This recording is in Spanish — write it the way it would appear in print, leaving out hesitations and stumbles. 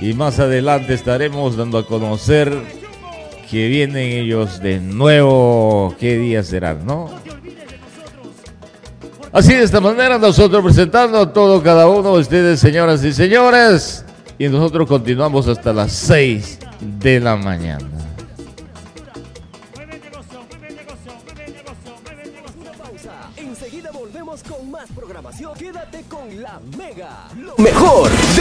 Y más adelante estaremos dando a conocer que vienen ellos de nuevo. ¿Qué día serán, no? Así de esta manera nosotros presentando a todo cada uno de ustedes, señoras y señores. Y nosotros continuamos hasta las 6 de la mañana. Enseguida volvemos con más programación. Quédate con La Mega. Lo mejor